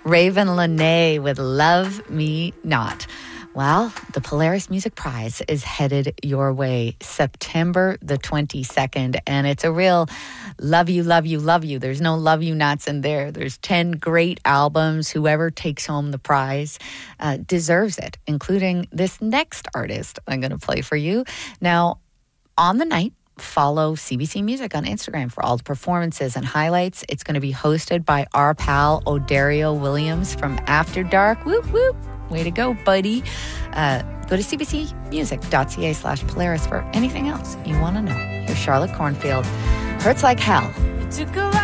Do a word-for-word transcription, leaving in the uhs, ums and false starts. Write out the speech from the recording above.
Raven Lene with Love Me Not. Well, the Polaris Music Prize is headed your way September the twenty-second, and it's a real love you, love you, love you. There's no love you nots in there. There's ten great albums. Whoever takes home the prize uh, deserves it, including this next artist I'm going to play for you. Now, on the night, follow C B C Music on Instagram for all the performances and highlights. It's going to be hosted by our pal Odario Williams from After Dark. Whoop, whoop. Way to go, buddy. Uh, go to cbcmusic.ca slash Polaris for anything else you want to know. Here's Charlotte Cornfield. Hurts Like Hell.